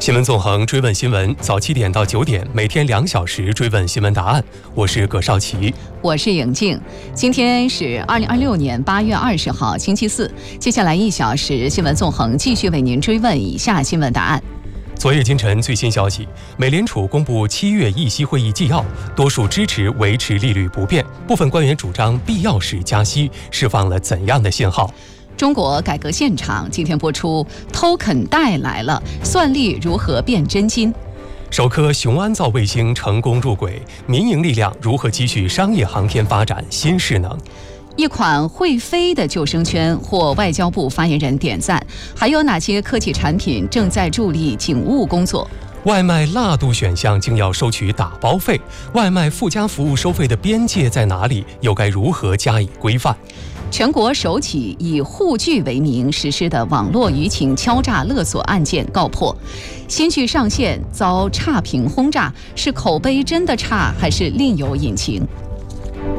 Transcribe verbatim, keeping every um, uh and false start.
新闻纵横，追问新闻，早七点到九点，每天两小时追问新闻答案。我是葛少奇， 我是颖静。今天是二零二六年八月二十号，星期四。接下来一小时，新闻纵横继续为您追问以下新闻答案。 昨夜今晨最新消息，美联储公布七月议息会议纪要，多数支持维持利率不变，部分官员主张必要时加息，释放了怎样的信号？ 中国改革现场今天播出，偷啃带来了，算力如何变真金？ 首颗雄安造卫星成功入轨，民营力量如何继续商业航天发展新势能？ 一款会飞的救生圈获外交部发言人点赞，还有哪些科技产品正在助力警务工作？ 外卖辣度选项竟要收取打包费，外卖附加服务收费的边界在哪里？又该如何加以规范？ 全国首起以沪剧为名实施的网络舆情敲诈勒索案件告破，新剧上线遭差评轰炸，是口碑真的差，还是另有隐情？